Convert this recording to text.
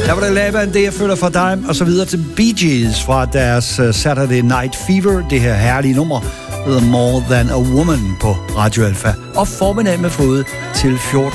Der var det Laban, det jeg føler for dig, og så videre til Bee Gees fra deres Saturday Night Fever. Det her herlige nummer hedder More Than a Woman på Radio Alpha. Og formiddag med fod til 14.